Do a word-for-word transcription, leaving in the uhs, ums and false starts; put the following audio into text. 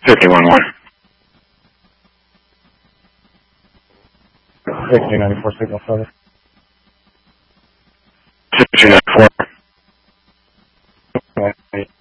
fifty-one one. fifteen ninety-four signal seven. two two nine four. Okay.